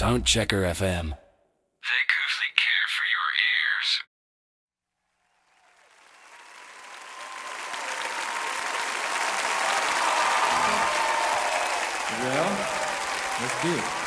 Soundchecker FM. They coolly care for your ears. Well, let's do it.